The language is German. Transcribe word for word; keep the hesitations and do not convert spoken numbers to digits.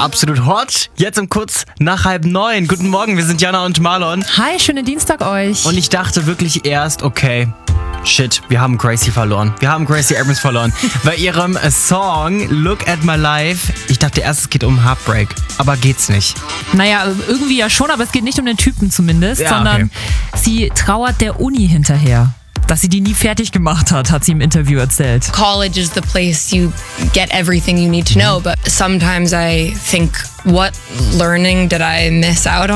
absolut hot. Jetzt um kurz nach halb neun. Guten Morgen, wir sind Jana und Marlon. Hi, schönen Dienstag euch. Und ich dachte wirklich erst, okay, shit, wir haben Gracie verloren. Wir haben Gracie Abrams verloren. Bei ihrem Song Look at My Life, ich dachte erst, es geht um Heartbreak. Aber geht's nicht. Naja, irgendwie ja schon, aber es geht nicht um den Typen zumindest, Ja, sondern okay. sie trauert der Uni hinterher. Dass sie die nie fertig gemacht hat, hat sie im Interview erzählt. College is the place you get everything you need to know, but sometimes I think, what learning did I miss out on?